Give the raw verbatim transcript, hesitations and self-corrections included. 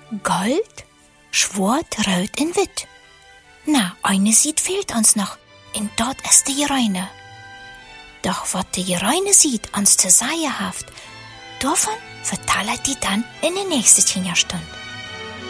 Gold, schwarz, rot und wit. Na, eine Seite fehlt uns noch, und dort ist die Reine. Doch was die Reine sieht, uns zu sagen haft, davon verteilt die dann in der nächsten Stunde.